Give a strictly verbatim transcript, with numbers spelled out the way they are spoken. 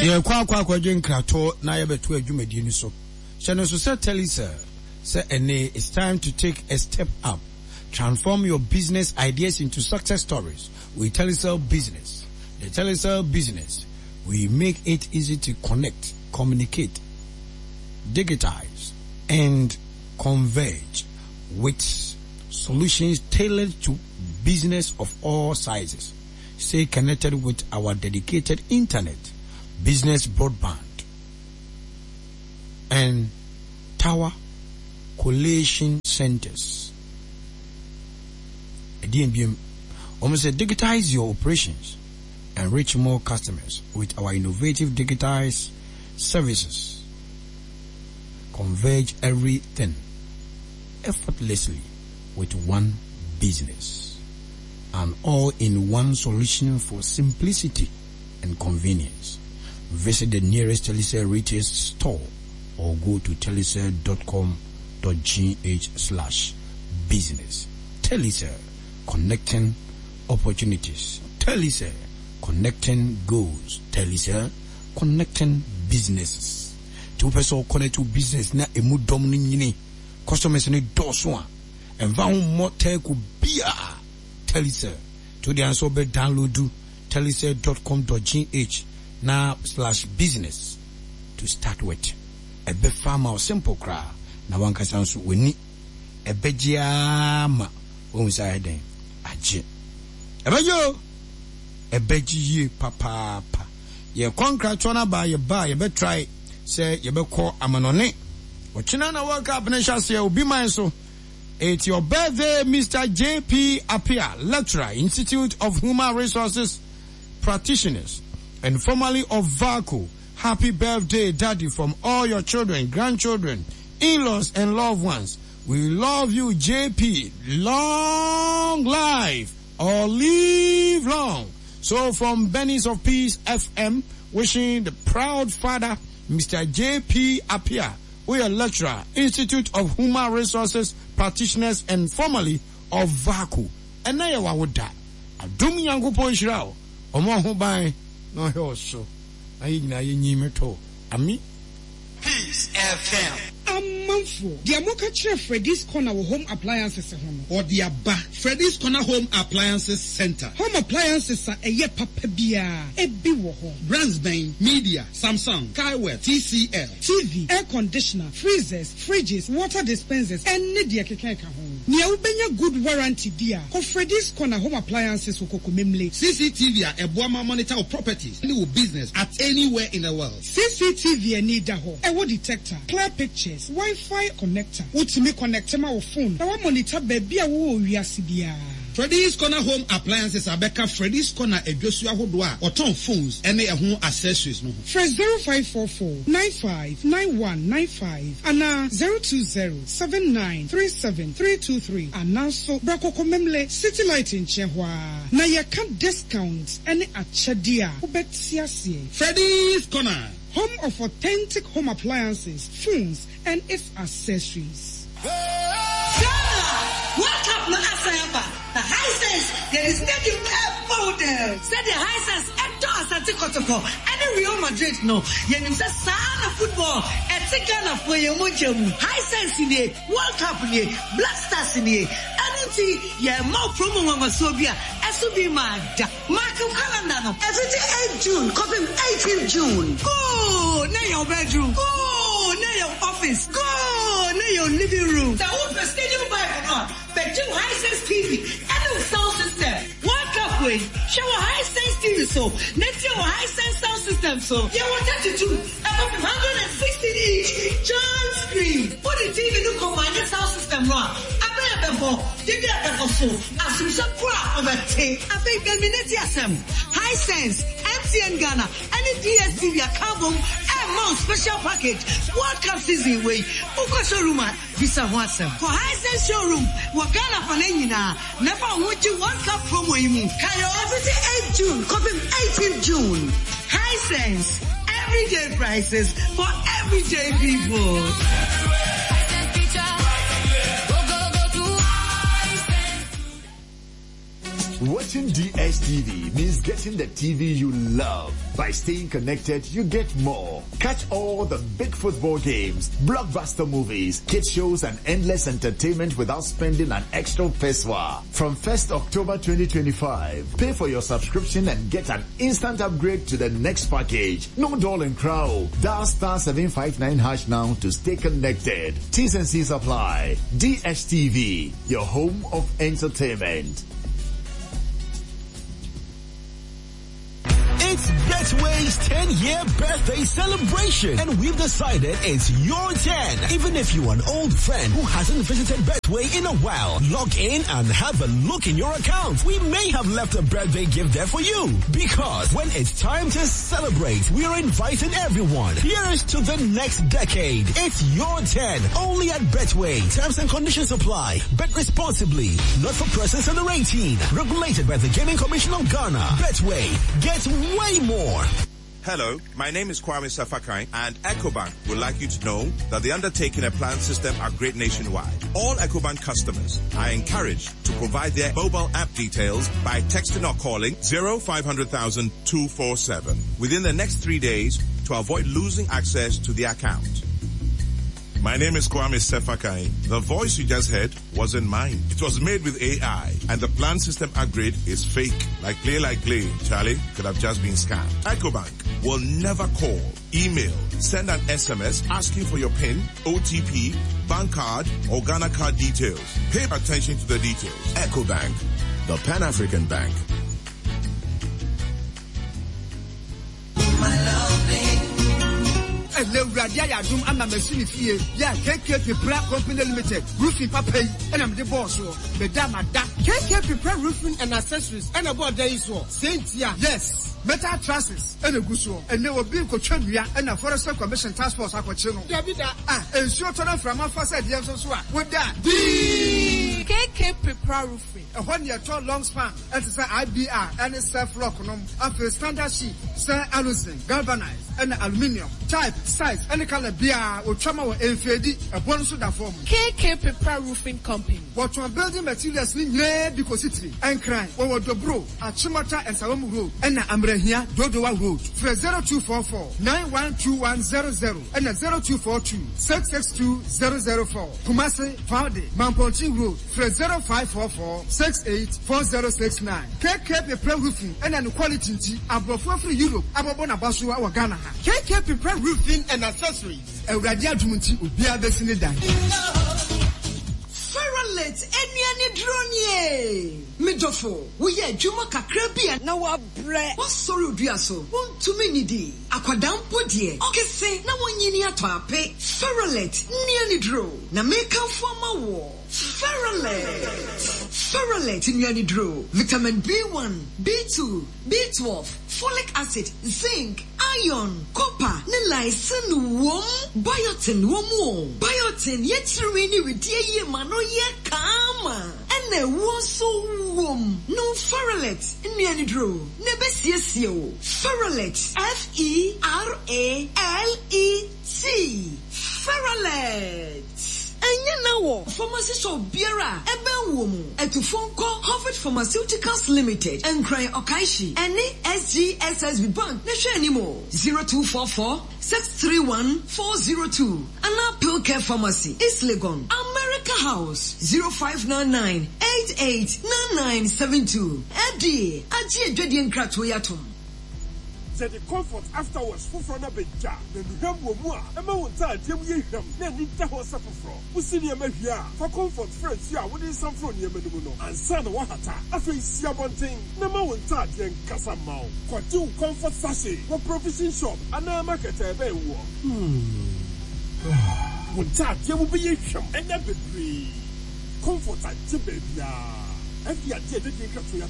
Ye kwa kwa kwa dwen krato na ye beto adwumadi ni so. Channel so say tell you sir, say ene it's time to take a step up. Transform your business ideas into success stories. We Telecel Business. The Telecel Business, we make it easy to connect, communicate, digitize, and converge with solutions tailored to business of all sizes. Stay connected with our dedicated internet, business broadband, and tower collation centers. D M B M almost say digitize your operations and reach more customers with our innovative digitized services. Converge everything effortlessly with one business. An all-in-one solution for simplicity and convenience. Visit the nearest Telecel retail store or go to telecel dot com dot g h slash business. Telecel, connecting opportunities. Telecel, connecting goals. Telecel, connecting businesses. Two person connect to business na emu domini customers ni doswa and vow more teku bia. Telecel to the answer be download do telecel dot com dot g h now slash business to start with. A be farmer simple cry na one kasansu weni a bejiama when say den aje ebejo e beji ye papa pa ye concrete na ba ye ba ye be try say ye be call amanone ochina na work up na shase obi man so. It's your birthday, Mister J P Apia, lecturer, Institute of Human Resources Practitioners, and formerly of VACO. Happy birthday, Daddy, from all your children, grandchildren, in-laws, and loved ones. We love you, J P. Long life, or live long. So from Benny's of Peace F M, wishing the proud father, Mister J P Apia, we are lecturer, Institute of Human Resources Practitioners, and formerly of VACO. And now you would die. A doom young poishao, or more who buy no also. I know you me to. Ami Peace F M. Amanfo, the Amoka Chef Freddy's Corner Home Appliances home. Or the Abba Freddy's Corner Home Appliances Center. Home appliances are a ye papabia, a biwo home. Brandsbane, Media, Samsung, Kaiware, T C L, T V, air conditioner, freezers, fridges, water dispensers, and Nidia Kekeka home. Nia ubenya good warranty dia. Ko Freddy's Corner Home Appliances ukokumemle. C C T V a Buama monitor of properties, new business at anywhere in the world. C C T V a need ho. A wo detector, clear pictures, Wi-Fi connector. Utimi connect ma wo phone. Na wa monitor baby a wo wiase bia. Freddy's Corner Home Appliances Abeka Freddy's Corner Ejosu ahodo a oton phones ene ehun accessories no. Fresh zero five four four nine five nine one nine five ana zero two zero seven nine three seven three two three ana so brakoko memle City Light in Chehwa. Na ye can discounts ene achedia ubetiasie. Freddy's Corner, home of authentic home appliances, phones, and its accessories. What up, no Asayaba? The high sense, there is nothing model. Said the high sense, Eto Asati Kotoko, and Real Madrid, no. Yenim says, son of football, and second of Poyamujum, high sense in the World Cup in the Black Stars in the Anity, yeah, more promo of Sobia, as to be mad. Marco Calendar, eighth June, copy eighteenth June. Go, near your bedroom. Go, near your office. Go, near your living room. The whole stadium by but two high-sense T V and a sound system. World Cup win. Show a high-sense T V so. Next year a high-sense sound system so. You want thirty-two above one hundred sixty inch giant screen. Put the T V to combine the sound system wrong. I bet before. Give it a so. As you said, of a tape. I think the minute some high-sense M T N Ghana and the D S T V carbon and more special package. World Cup season way. Uko showroom visa WhatsApp. For high-sense showroom. Wakana Fanenina, never want you World Cup promo imu. Kayo eighth June, copy eighteenth June. High sense, everyday prices for everyday people. Watching D S T V means getting the T V you love. By staying connected, you get more. Catch all the big football games, blockbuster movies, kids shows, and endless entertainment without spending an extra peso. From first October twenty twenty-five, pay for your subscription and get an instant upgrade to the next package. No doll and crow. Dial star seven five nine hash now to stay connected. T's and C's apply. D S T V, your home of entertainment. It's Betway's ten-year birthday celebration, and we've decided it's your ten. Even if you're an old friend who hasn't visited Betway in a while, log in and have a look in your account. We may have left a birthday gift there for you, because when it's time to celebrate, we're inviting everyone. Here's to the next decade. It's your ten, only at Betway. Terms and conditions apply. Bet responsibly. Not for persons under eighteen. Regulated by the Gaming Commission of Ghana. Betway. Get way more. Hello, my name is Kwame Safakai, and EcoBank would like you to know that the undertaking and plan system are great nationwide. All EcoBank customers are encouraged to provide their mobile app details by texting or calling zero five hundred thousand two four seven within the next three days to avoid losing access to the account. My name is Kwame Sefakai. The voice you just heard wasn't mine. It was made with A I, and the plan system upgrade is fake. Like play, like play. Charlie could have just been scammed. EcoBank will never call, email, send an S M S asking for your PIN, O T P, bank card, or Ghana card details. Pay attention to the details. EcoBank, the Pan-African Bank. Radia Yadum and Mamma Fie, ya K K Prepare Company Limited, roofing papa, and I'm the boss, Madame Da, K K Prepare Roofing and Accessories, and about days war, Saint Ya, yes. Metal trusses and a gusso, and there will be Cochambia and a Forest Commission Task Force Aquachino. Davida, ah, and short on from our first ideas of swat. With that, D K K Prepare Roofing, a one year tall long span, and it's I B R and a self rock on after standard sheet, Sir Alusin, galvanized, and aluminium, type, size, and a color beer or trauma or infedi, a bonus that form. K K Prepare Roofing Company. What one building materials in red because it's and crime, or the bro, at Chimata and Salamu Road, and Amre here, Dodowa Road, for zero two four four nine one two one zero zero and a zero two four two six six two zero zero four. Kumasi, Faude, Mamponting Road, for zero five four four six eight four zero six nine. K K Prepare Roofing and an quality above for Europe, Ababona Basua or Ghana. K K Prepare Roofing and Accessories. A Radia Jumunti will be a best in the day. Ferrolet, any any drone Midofo, we are Juma Kakrabia, now a bread. What sorrow do you so? One too many day. Aquadam podie. Okay, say, no one yin ya to pay. Ferrolet, nearly draw. Na make up for my war. Ferrolet. Ferrolet in your draw. Vitamin B one, B two, B twelve, folic acid, zinc, iron, copper, niacin, wom, biotin, womo, biotin, yet serene with dear mano ye kama. And there was so wom. No Ferrolet in your draw. Nebesiesio. Ferrolet. F E R A L E T. Ferrolet. Enya nawo pharmacy shop biara ebe wo mu etufo nko Harvard Pharmaceuticals Limited enkran okaishi ene S G S S B Bank ne hwe animo zero two four four six three one four zero two Ana Pill Care Pharmacy East Legon America House zero five nine nine eight eight nine nine seven two Edi aji edwedi nkrato yatom. The comfort afterwards for from a beja, then you have one more. Emma will tell Jim Yam, then you tell us suffer from. We see the Mafia for comfort friends, yeah, within some from Yemenuno and San Wahata. After you see one thing, no more will tell Jen Casamau. For two comfort sachet, for provision shop, and now market a bay war. Hmm. Would tell you will be a sham and never be comfort at Tibia. If you are dead, you can